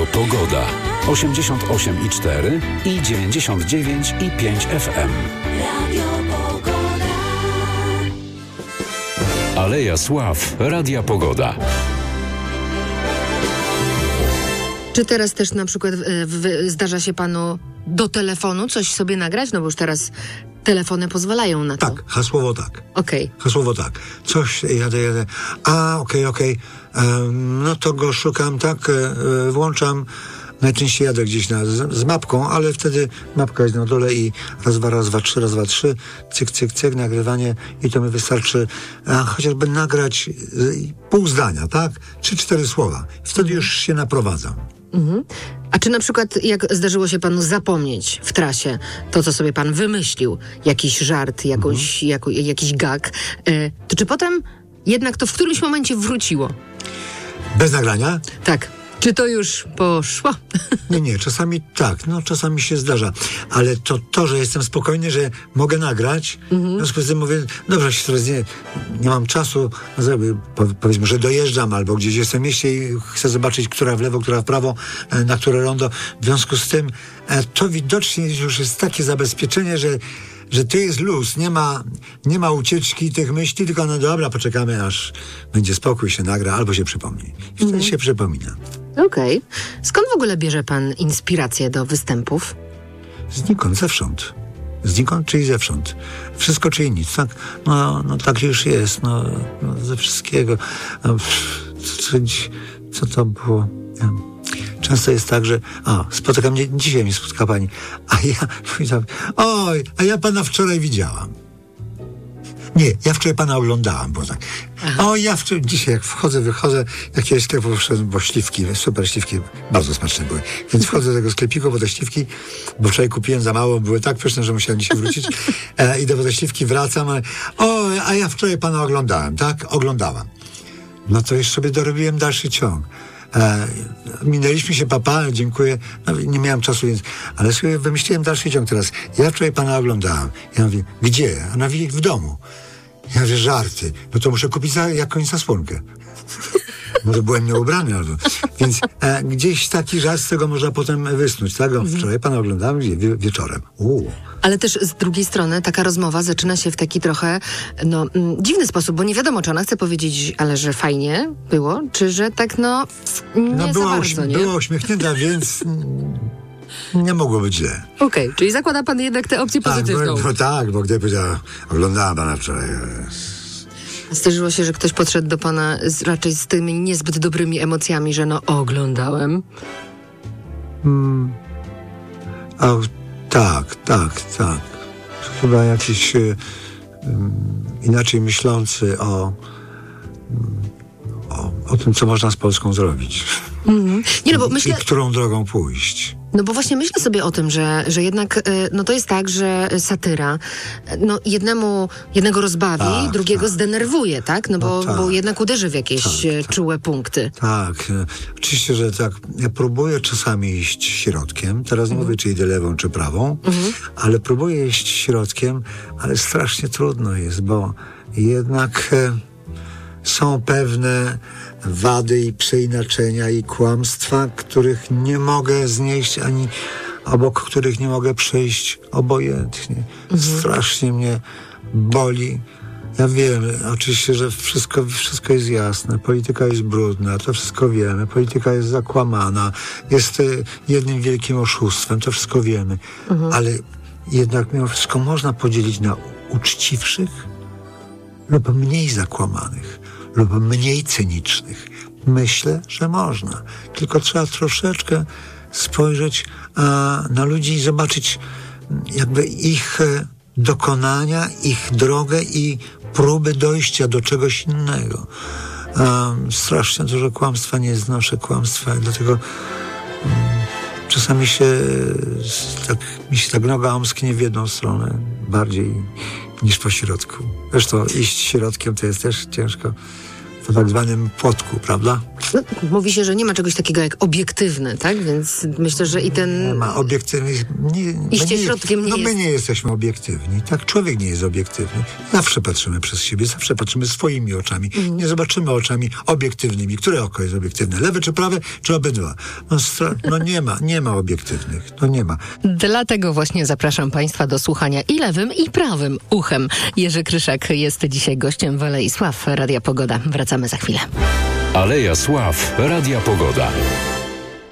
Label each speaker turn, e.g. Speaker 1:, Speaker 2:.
Speaker 1: Pogoda. 88,4 i 99,5 FM.
Speaker 2: Radio Pogoda.
Speaker 1: Aleja Sław. Radia Pogoda.
Speaker 3: Czy teraz też na przykład zdarza się panu do telefonu coś sobie nagrać? No bo już teraz telefony pozwalają na to.
Speaker 4: Tak, hasłowo tak.
Speaker 3: Okej.
Speaker 4: Hasłowo tak. Coś, jadę. Okej. No to go szukam, tak, włączam. Najczęściej jadę gdzieś z mapką, ale wtedy mapka jest na dole i raz, dwa, trzy, cyk, nagrywanie i to mi wystarczy chociażby nagrać pół zdania, tak? 3-4 słowa. Wtedy już się naprowadzam.
Speaker 3: Mhm. A czy na przykład, jak zdarzyło się panu zapomnieć w trasie to, co sobie pan wymyślił, jakiś żart, jakiś gag, to czy potem jednak to w którymś momencie wróciło?
Speaker 4: Bez nagrania?
Speaker 3: Tak. Czy to już poszło?
Speaker 4: Nie, czasami tak, czasami się zdarza, ale to, że jestem spokojny, że mogę nagrać, w związku z tym mówię, dobrze, jeśli teraz nie mam czasu, powiedzmy, że dojeżdżam albo gdzieś jestem w mieście i chcę zobaczyć, która w lewo, która w prawo, na które rondo, w związku z tym to widocznie już jest takie zabezpieczenie, że to jest luz, nie ma ucieczki tych myśli, tylko no dobra, poczekamy aż będzie spokój, się nagra, albo się przypomni. I wtedy się przypomina.
Speaker 3: Okej. Skąd w ogóle bierze pan inspirację do występów?
Speaker 4: Znikąd, zewsząd. Znikąd, czyli zewsząd. Wszystko, czyli nic, tak? No tak już jest, ze wszystkiego. Co to było? Często jest tak, że dzisiaj mnie spotka pani, a ja pana wczoraj widziałam. Nie, ja wczoraj pana oglądałam, bo tak. Dzisiaj jak wychodzę, jakiegoś sklepu wszedłem, bo śliwki, super śliwki, bardzo smaczne były. Więc wchodzę do tego sklepiku, bo te śliwki, bo wczoraj kupiłem za mało, były tak pyszne, że musiałem dzisiaj wrócić. Idę po te śliwki, wracam, a ja wczoraj pana oglądałem, tak? Oglądałam. No to już sobie dorobiłem dalszy ciąg. Minęliśmy się, papa, dziękuję. Nie miałem czasu, więc... Ale sobie wymyśliłem dalszy ciąg teraz. Ja wczoraj pana oglądałam. Ja mówię, gdzie? A ona mówi, w domu. Ja mówię, żarty. No to muszę kupić jakąś zasłonkę. Może byłem nieubrany. Więc gdzieś taki żart z tego można potem wysnuć. Tak? Wczoraj pana oglądałem wieczorem.
Speaker 3: Ale też z drugiej strony taka rozmowa zaczyna się w taki trochę dziwny sposób, bo nie wiadomo, czy ona chce powiedzieć, ale że fajnie było, czy że tak nie za bardzo, nie?
Speaker 4: Była uśmiechnięta, więc nie mogło być źle.
Speaker 3: Okej, czyli zakłada pan jednak tę opcję pozytywną.
Speaker 4: Bo gdy powiedziała, oglądałam pana wczoraj.
Speaker 3: Zdarzyło się, że ktoś podszedł do pana raczej z tymi niezbyt dobrymi emocjami, że oglądałem?
Speaker 4: Tak. Chyba jakiś inaczej myślący o tym, co można z Polską zrobić.
Speaker 3: Bo myślę...
Speaker 4: I którą drogą pójść.
Speaker 3: No bo właśnie myślę sobie o tym, że jednak to jest tak, że satyra jednego rozbawi, drugiego zdenerwuje, tak? Bo jednak uderzy w jakieś czułe punkty.
Speaker 4: Tak, oczywiście, że tak. Ja próbuję czasami iść środkiem. Teraz nie mówię, czy idę lewą, czy prawą, ale próbuję iść środkiem, ale strasznie trudno jest, bo jednak są pewne wady i przeinaczenia i kłamstwa, których nie mogę znieść, ani obok których nie mogę przejść obojętnie. Strasznie mnie boli. Ja wiem, oczywiście, że wszystko jest jasne. Polityka jest brudna, to wszystko wiemy. Polityka jest zakłamana, jest jednym wielkim oszustwem, to wszystko wiemy. Ale jednak mimo wszystko można podzielić na uczciwszych lub mniej zakłamanych, lub mniej cynicznych. Myślę, że można. Tylko trzeba troszeczkę spojrzeć na ludzi i zobaczyć jakby ich dokonania, ich drogę i próby dojścia do czegoś innego. Strasznie dużo kłamstwa, nie znoszę kłamstwa, dlatego czasami mi się tak noga omsknie w jedną stronę bardziej niż po środku. Zresztą iść środkiem to jest też ciężko. po tak zwanym płotku, prawda?
Speaker 3: No, mówi się, że nie ma czegoś takiego jak obiektywny, tak? Więc myślę, że i ten...
Speaker 4: Nie ma obiektywnych...
Speaker 3: Iście środkiem nie
Speaker 4: my
Speaker 3: jest.
Speaker 4: nie jesteśmy obiektywni. Tak, człowiek nie jest obiektywny. Zawsze patrzymy przez siebie, zawsze patrzymy swoimi oczami. Nie zobaczymy oczami obiektywnymi. Które oko jest obiektywne? Lewe czy prawe? Czy obydwa? No nie ma obiektywnych. No nie ma.
Speaker 3: Dlatego właśnie zapraszam Państwa do słuchania i lewym, i prawym uchem. Jerzy Kryszak jest dzisiaj gościem w Alei Sław Radia Pogoda. Wracamy za chwilę.
Speaker 1: Aleja Sław Radia Pogoda.